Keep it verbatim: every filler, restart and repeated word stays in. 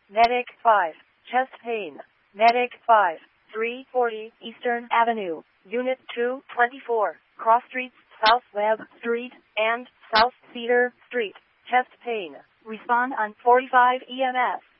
Medic five, chest pain. Medic five, three forty Eastern Avenue, Unit two twenty-four, Cross Streets, South Webb Street, and South Cedar Street. Chest pain. Respond on forty-five E M S.